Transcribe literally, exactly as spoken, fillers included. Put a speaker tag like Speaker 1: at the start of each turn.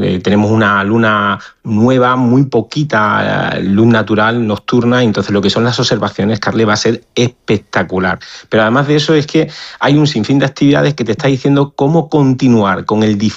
Speaker 1: Eh, tenemos una luna nueva, muy poquita eh, luz natural nocturna, y entonces lo que son las observaciones, Carles, va a ser espectacular. Pero además de eso es que hay un sinfín de actividades que te está diciendo cómo continuar con el